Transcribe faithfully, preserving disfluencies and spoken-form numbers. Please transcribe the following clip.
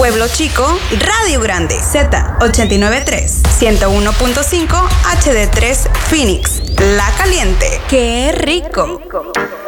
Pueblo Chico, Radio Grande, Z ochenta y nueve punto tres, ciento uno punto cinco, H D tres Phoenix, La Caliente. ¡Qué rico!